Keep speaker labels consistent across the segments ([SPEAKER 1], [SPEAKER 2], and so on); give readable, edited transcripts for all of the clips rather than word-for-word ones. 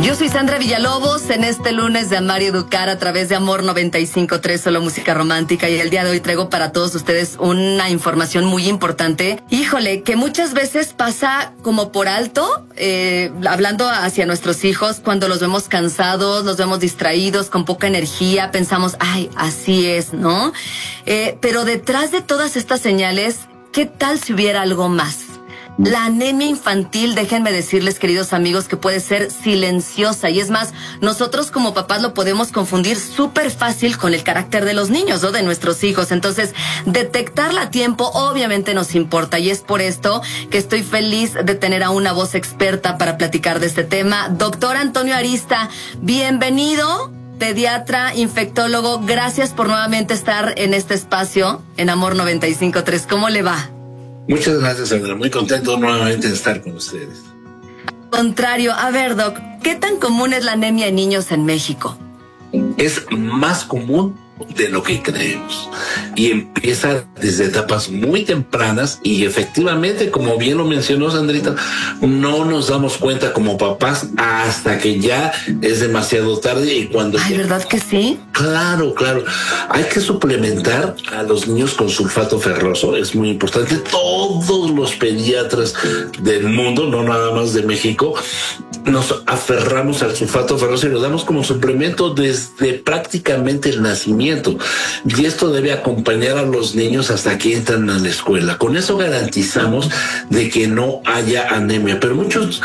[SPEAKER 1] Yo soy Sandra Villalobos en este lunes de Amar y Educar a través de Amor 95.3, solo música romántica, y el día de hoy traigo para todos ustedes una información muy importante. Híjole, que muchas veces pasa como por alto, hablando hacia nuestros hijos, cuando los vemos cansados, los vemos distraídos, con poca energía, pensamos, ay, así es, ¿no? Pero detrás de todas estas señales, ¿qué tal si hubiera algo más? La anemia infantil, déjenme decirles, queridos amigos, que puede ser silenciosa, y es más, nosotros como papás lo podemos confundir súper fácil con el carácter de los niños, ¿no? De nuestros hijos. Entonces, detectarla a tiempo obviamente nos importa, y es por esto que estoy feliz de tener a una voz experta para platicar de este tema. Doctor Antonio Arista, bienvenido. Pediatra, infectólogo, gracias por nuevamente estar en este espacio en Amor 95.3. ¿Cómo le va?
[SPEAKER 2] Muchas gracias, Sandra. Muy contento nuevamente de estar con ustedes.
[SPEAKER 1] Al contrario, a ver, Doc, ¿qué tan común es la anemia en niños en México?
[SPEAKER 2] Es más común de lo que creemos y empieza desde etapas muy tempranas, y efectivamente, como bien lo mencionó Sandrita, no nos damos cuenta como papás hasta que ya es demasiado tarde. Y cuando
[SPEAKER 1] Ay, ¿verdad que sí?
[SPEAKER 2] Claro. Hay que suplementar a los niños con sulfato ferroso. Es muy importante. Todos los pediatras del mundo, no nada más de México, nos aferramos al sulfato ferroso y lo damos como suplemento desde prácticamente el nacimiento. Y esto debe acompañar a los niños hasta que entran a la escuela. Con eso garantizamos de que no haya anemia. Pero muchos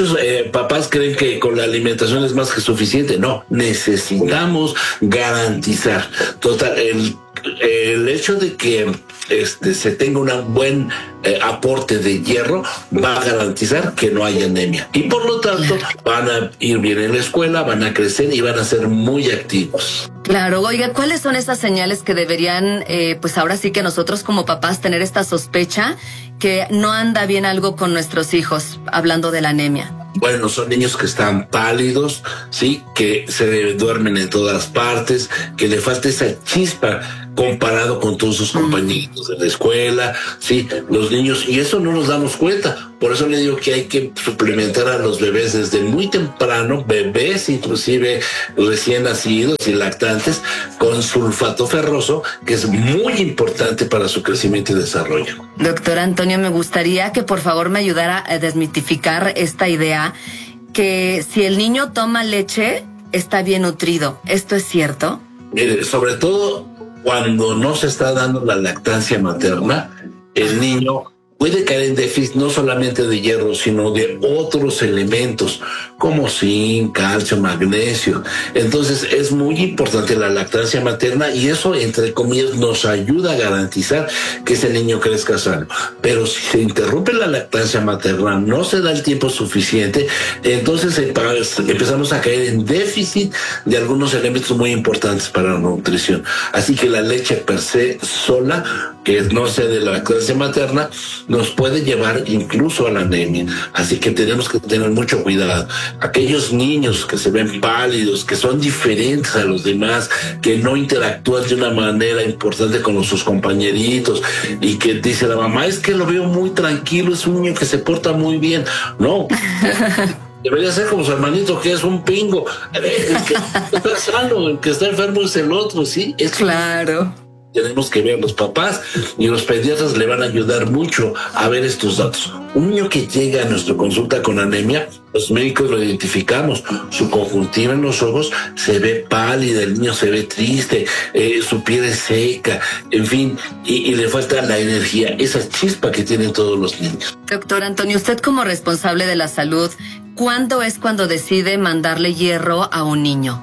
[SPEAKER 2] papás creen que con la alimentación es más que suficiente. No, necesitamos garantizar. Total, el hecho de que se tenga un buen aporte de hierro va a garantizar que no haya anemia, y por lo tanto van a ir bien en la escuela, van a crecer y van a ser muy activos.
[SPEAKER 1] Claro, oiga, ¿cuáles son esas señales que deberían, pues ahora sí que nosotros como papás tener esta sospecha que no anda bien algo con nuestros hijos, hablando de la anemia?
[SPEAKER 2] Bueno, son niños que están pálidos, sí, que se duermen en todas partes, que le falta esa chispa comparado con todos sus compañeritos de la escuela, sí, los niños, y eso no nos damos cuenta. Por eso le digo que hay que suplementar a los bebés desde muy temprano, bebés inclusive recién nacidos y lactantes, con sulfato ferroso, que es muy importante para su crecimiento y desarrollo.
[SPEAKER 1] Doctor Antonio, me gustaría que por favor me ayudara a desmitificar esta idea que si el niño toma leche está bien nutrido. ¿Esto es cierto?
[SPEAKER 2] Mire, sobre todo cuando no se está dando la lactancia materna, el niño puede caer en déficit no solamente de hierro, sino de otros elementos como zinc, calcio, magnesio. Entonces es muy importante la lactancia materna, y eso, entre comillas, nos ayuda a garantizar que ese niño crezca sano. Pero si se interrumpe la lactancia materna, no se da el tiempo suficiente, entonces empezamos a caer en déficit de algunos elementos muy importantes para la nutrición. Así que la leche per se sola, que no sea de la lactancia materna, nos puede llevar incluso a la anemia. Así que tenemos que tener mucho cuidado. Aquellos niños que se ven pálidos, que son diferentes a los demás, que no interactúan de una manera importante con sus compañeritos, y que dice la mamá, es que lo veo muy tranquilo, es un niño que se porta muy bien. No. Debería ser como su hermanito, que es un pingo. El que está sano, el que está enfermo es el otro, ¿sí? Es
[SPEAKER 1] claro.
[SPEAKER 2] Tenemos que ver, los papás y los pediatras le van a ayudar mucho a ver estos datos. Un niño que llega a nuestra consulta con anemia, los médicos lo identificamos. Su conjuntiva en los ojos se ve pálida, el niño se ve triste, su piel es seca, en fin, y le falta la energía, esa chispa que tienen todos los niños.
[SPEAKER 1] Doctor Antonio, usted como responsable de la salud, ¿cuándo es cuando decide mandarle hierro a un niño?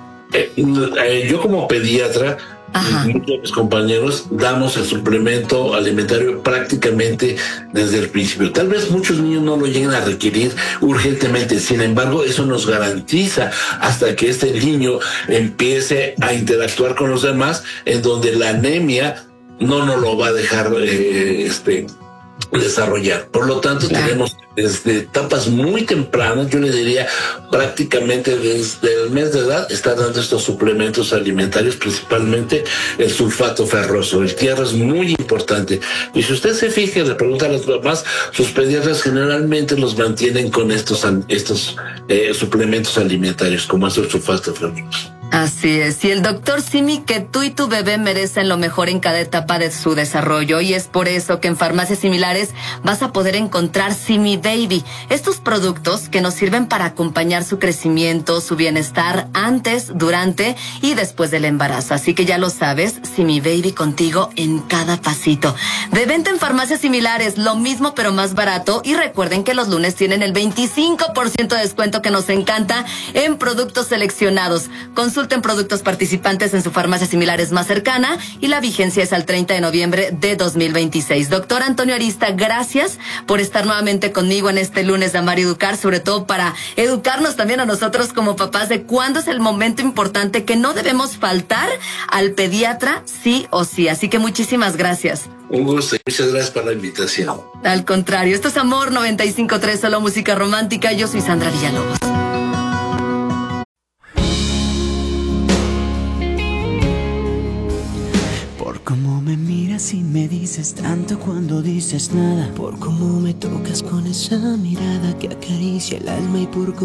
[SPEAKER 2] Yo como pediatra, muchos de mis compañeros damos el suplemento alimentario prácticamente desde el principio. Tal vez muchos niños no lo lleguen a requerir urgentemente, sin embargo, eso nos garantiza hasta que este niño empiece a interactuar con los demás, en donde la anemia no nos lo va a dejar desarrollar. Por lo tanto, tenemos que desde etapas muy tempranas, yo le diría prácticamente desde el mes de edad, está dando estos suplementos alimentarios, principalmente el sulfato ferroso. El hierro es muy importante. Y si usted se fija y le pregunta a las mamás, sus pediatras generalmente los mantienen con estos suplementos alimentarios, como es el sulfato ferroso.
[SPEAKER 1] Así es, y el doctor Simi que tú y tu bebé merecen lo mejor en cada etapa de su desarrollo, y es por eso que en farmacias similares vas a poder encontrar Simi Baby, estos productos que nos sirven para acompañar su crecimiento, su bienestar antes, durante y después del embarazo. Así que ya lo sabes, Simi Baby contigo en cada pasito. De venta en farmacias similares, lo mismo pero más barato, y recuerden que los lunes tienen el 25% de descuento que nos encanta en productos seleccionados. Consulten productos participantes en su farmacia similares más cercana y la vigencia es al 30 de noviembre de 2026. Doctor Antonio Arista, gracias por estar nuevamente conmigo en este lunes de Amar y Educar, sobre todo para educarnos también a nosotros como papás de cuándo es el momento importante que no debemos faltar al pediatra sí o sí. Así que muchísimas gracias.
[SPEAKER 2] Un gusto y muchas gracias por la invitación.
[SPEAKER 1] Al contrario, esto es Amor 95.3, solo música romántica. Yo soy Sandra Villalobos.
[SPEAKER 3] Cómo me miras y me dices tanto cuando dices nada, por cómo me tocas con esa mirada que acaricia el alma y por cómo